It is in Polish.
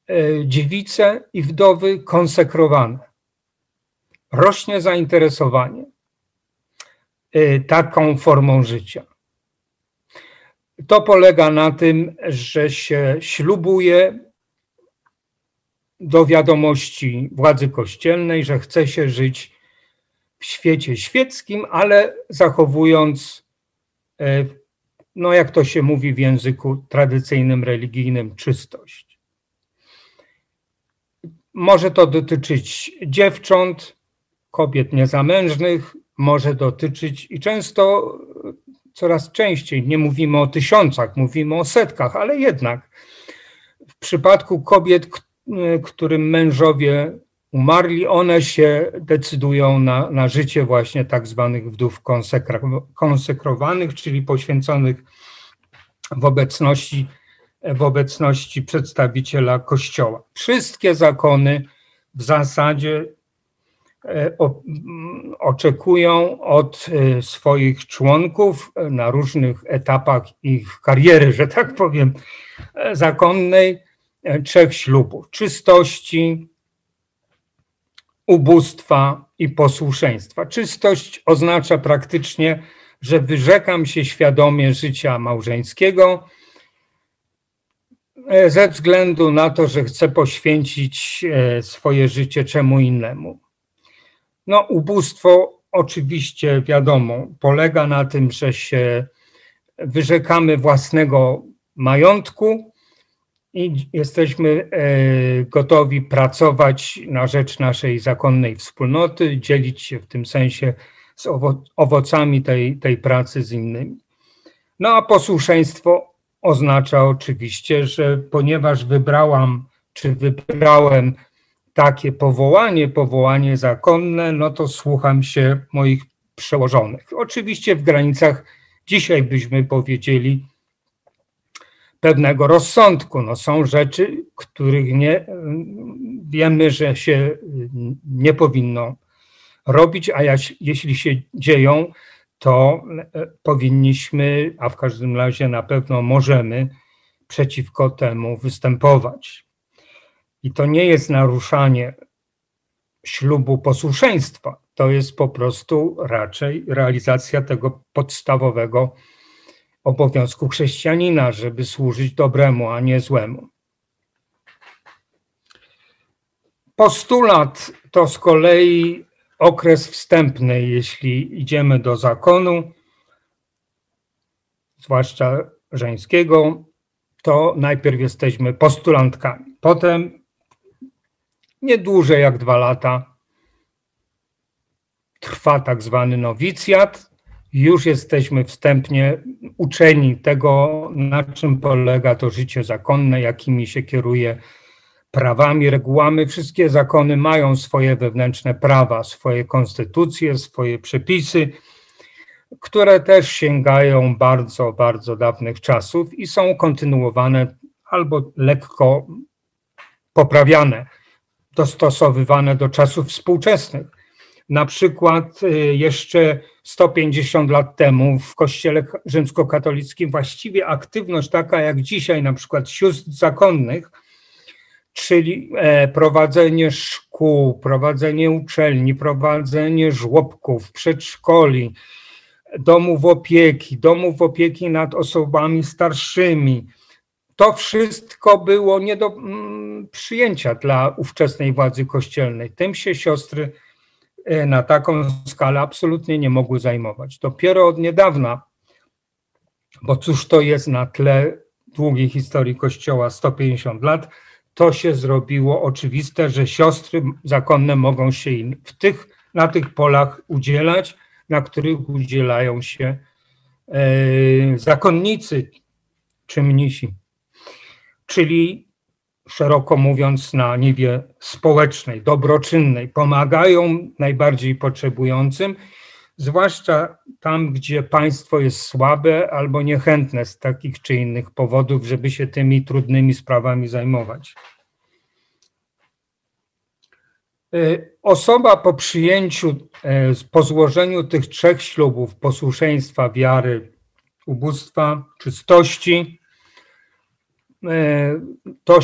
dziewice i wdowy konsekrowane. Rośnie zainteresowanie taką formą życia. To polega na tym, że się ślubuje do wiadomości władzy kościelnej, że chce się żyć w świecie świeckim, ale zachowując, no jak to się mówi w języku tradycyjnym, religijnym, czystość. Może to dotyczyć dziewcząt, kobiet niezamężnych, może dotyczyć i często, coraz częściej, nie mówimy o tysiącach, mówimy o setkach, ale jednak w przypadku kobiet, którym mężowie umarli, one się decydują na życie właśnie tak zwanych wdów konsekrowanych, czyli poświęconych w obecności przedstawiciela Kościoła. Wszystkie zakony w zasadzie oczekują od swoich członków na różnych etapach ich kariery, że tak powiem, zakonnej, 3 ślubów: czystości, ubóstwa i posłuszeństwa. Czystość oznacza praktycznie, że wyrzekam się świadomie życia małżeńskiego ze względu na to, że chcę poświęcić swoje życie czemu innemu. No, ubóstwo oczywiście, wiadomo, polega na tym, że się wyrzekamy własnego majątku i jesteśmy gotowi pracować na rzecz naszej zakonnej wspólnoty, dzielić się w tym sensie z owocami tej pracy z innymi. No a posłuszeństwo oznacza oczywiście, że ponieważ wybrałam czy wybrałem takie powołanie zakonne, no to słucham się moich przełożonych. Oczywiście w granicach, dzisiaj byśmy powiedzieli, pewnego rozsądku. No są rzeczy, których wiemy, że się nie powinno robić, a jeśli się dzieją, to powinniśmy, a w każdym razie na pewno możemy przeciwko temu występować. I to nie jest naruszanie ślubu posłuszeństwa, to jest po prostu raczej realizacja tego podstawowego obowiązku chrześcijanina, żeby służyć dobremu, a nie złemu. Postulat to z kolei okres wstępny, jeśli idziemy do zakonu, zwłaszcza żeńskiego, to najpierw jesteśmy postulantkami. Potem nie dłużej jak 2 lata trwa tak zwany nowicjat. Już jesteśmy wstępnie uczeni tego, na czym polega to życie zakonne, jakimi się kieruje prawami, regułami. Wszystkie zakony mają swoje wewnętrzne prawa, swoje konstytucje, swoje przepisy, które też sięgają bardzo, bardzo dawnych czasów i są kontynuowane albo lekko poprawiane, dostosowywane do czasów współczesnych. Na przykład jeszcze 150 lat temu w Kościele rzymskokatolickim właściwie aktywność taka jak dzisiaj, na przykład sióstr zakonnych, czyli prowadzenie szkół, prowadzenie uczelni, prowadzenie żłobków, przedszkoli, domów opieki nad osobami starszymi. To wszystko było nie do przyjęcia dla ówczesnej władzy kościelnej. Tym się siostry na taką skalę absolutnie nie mogły zajmować. Dopiero od niedawna, bo cóż to jest na tle długiej historii Kościoła 150 lat, to się zrobiło oczywiste, że siostry zakonne mogą się na tych polach udzielać, na których udzielają się zakonnicy czy mnisi. Czyli szeroko mówiąc na niwie społecznej, dobroczynnej, pomagają najbardziej potrzebującym, zwłaszcza tam, gdzie państwo jest słabe albo niechętne z takich czy innych powodów, żeby się tymi trudnymi sprawami zajmować. Osoba po przyjęciu, po złożeniu tych 3 ślubów, posłuszeństwa, wiary, ubóstwa, czystości, to